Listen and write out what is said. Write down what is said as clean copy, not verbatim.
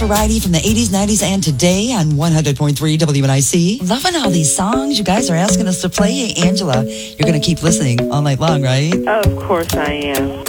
variety from the 80s, 90s, and today on 100.3 WNIC. Loving all these songs you guys are asking us to play. Angela, you're going to keep listening all night long, right? Of course I am.